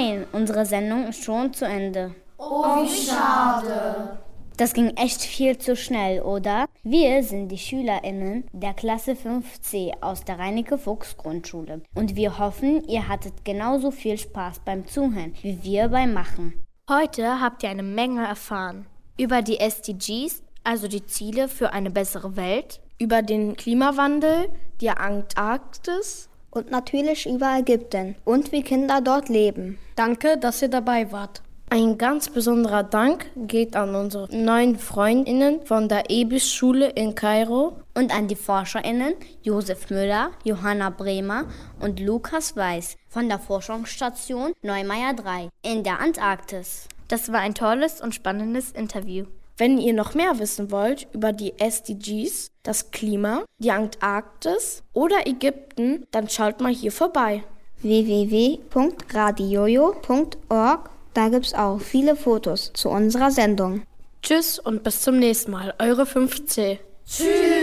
Nein, unsere Sendung ist schon zu Ende. Oh, wie schade. Das ging echt viel zu schnell, oder? Wir sind die SchülerInnen der Klasse 5c aus der Reineke-Fuchs-Grundschule. Und wir hoffen, ihr hattet genauso viel Spaß beim Zuhören, wie wir beim Machen. Heute habt ihr eine Menge erfahren. Über die SDGs, also die Ziele für eine bessere Welt. Über den Klimawandel, die Antarktis. Und natürlich über Ägypten und wie Kinder dort leben. Danke, dass ihr dabei wart. Ein ganz besonderer Dank geht an unsere neuen FreundInnen von der EBIS-Schule in Kairo. Und an die ForscherInnen Josef Müller, Johanna Bremer und Lukas Weiß von der Forschungsstation Neumeier 3 in der Antarktis. Das war ein tolles und spannendes Interview. Wenn ihr noch mehr wissen wollt über die SDGs, das Klima, die Antarktis oder Ägypten, dann schaut mal hier vorbei. www.radiojo.org. Da gibt's auch viele Fotos zu unserer Sendung. Tschüss und bis zum nächsten Mal, eure 5C. Tschüss.